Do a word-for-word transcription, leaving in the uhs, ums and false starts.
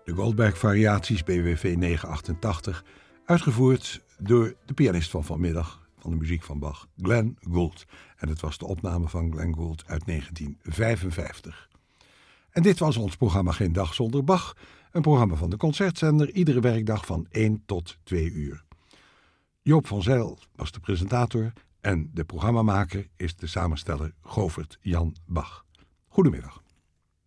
De Goldberg-variaties B W V negenhonderdachtentachtig, uitgevoerd door de pianist van vanmiddag van de muziek van Bach, Glenn Gould. En het was de opname van Glenn Gould uit negentien vijfenvijftig. En dit was ons programma Geen Dag Zonder Bach, een programma van de Concertzender, iedere werkdag van één tot twee uur. Joop van Zijl was de presentator en de programmamaker is de samensteller Govert Jan Bach. Goedemiddag.